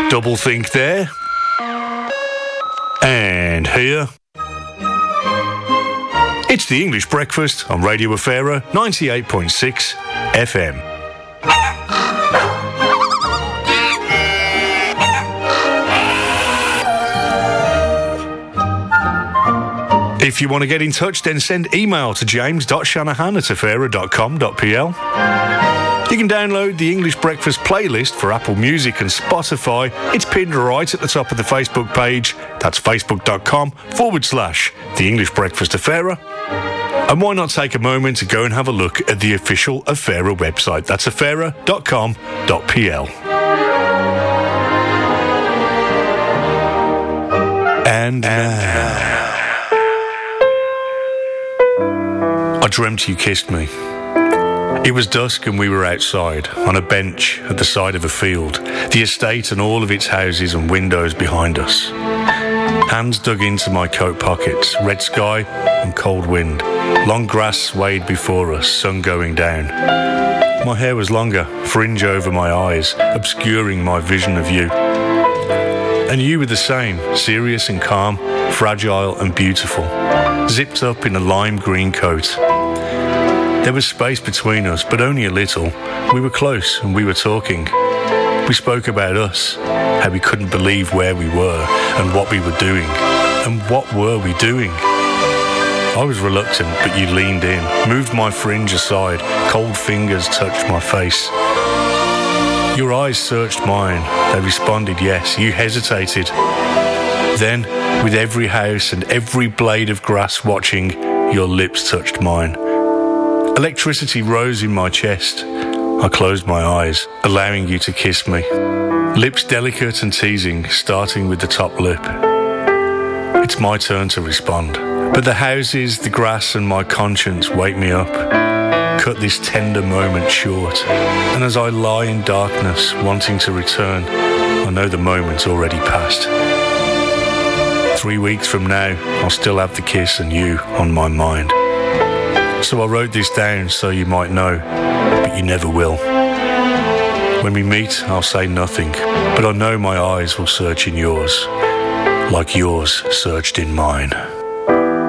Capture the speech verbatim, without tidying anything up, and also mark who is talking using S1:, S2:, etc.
S1: Double think there. And here. It's the English Breakfast on Radio Afera ninety-eight point six F M. If you want to get in touch, then send email to james dot shanahan at afera dot com dot p l. You can download the English Breakfast playlist for Apple Music and Spotify. It's pinned right at the top of the Facebook page. That's facebook.com forward slash the English Breakfast Afera. And why not take a moment to go and have a look at the official Afera website. That's afera dot com dot p l. And now, I dreamt you kissed me. It was dusk and we were outside, on a bench at the side of a field, the estate and all of its houses and windows behind us. Hands dug into my coat pockets, red sky and cold wind. Long grass swayed before us, sun going down. My hair was longer, fringe over my eyes, obscuring my vision of you. And you were the same, serious and calm, fragile and beautiful, zipped up in a lime green coat. There was space between us, but only a little. We were close and we were talking. We spoke about us, how we couldn't believe where we were and what we were doing. And what were we doing? I was reluctant, but you leaned in, moved my fringe aside, cold fingers touched my face. Your eyes searched mine. They responded yes. You hesitated. Then, with every house and every blade of grass watching, your lips touched mine. Electricity rose in my chest. I closed my eyes, allowing you to kiss me. Lips delicate and teasing, starting with the top lip. It's my turn to respond. But the houses, the grass and my conscience wake me up. Cut this tender moment short. And as I lie in darkness, wanting to return, I know the moment's already passed. Three weeks from now, I'll still have the kiss and you on my mind. So I wrote this down so you might know, but you never will. When we meet, I'll say nothing, but I know my eyes will search in yours, like yours searched in mine.